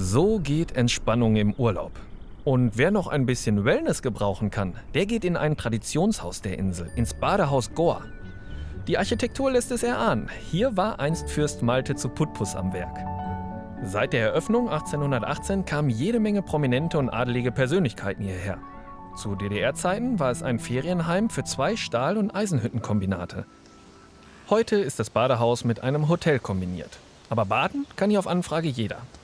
So geht Entspannung im Urlaub. Und wer noch ein bisschen Wellness gebrauchen kann, der geht in ein Traditionshaus der Insel, ins Badehaus Goa. Die Architektur lässt es erahnen. Hier war einst Fürst Malte zu Putbus am Werk. Seit der Eröffnung 1818 kamen jede Menge prominente und adelige Persönlichkeiten hierher. Zu DDR-Zeiten war es ein Ferienheim für 2 Stahl- und Eisenhüttenkombinate. Heute ist das Badehaus mit einem Hotel kombiniert. Aber baden kann hier auf Anfrage jeder.